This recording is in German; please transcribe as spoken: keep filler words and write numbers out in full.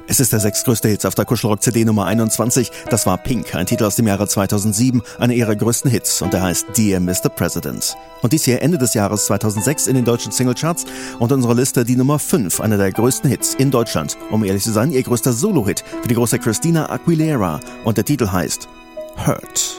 Es ist der sechstgrößte Hit auf der Kuschelrock-C D Nummer einundzwanzig. Das war Pink, ein Titel aus dem Jahre zweitausendsieben, einer ihrer größten Hits, und der heißt Dear Mister President. Und dies hier Ende des Jahres zweitausendsechs in den deutschen Singlecharts und unserer Liste die Nummer fünf, einer der größten Hits in Deutschland. Um ehrlich zu sein, ihr größter Solo-Hit für die große Christina Aguilera, und der Titel heißt Hurt.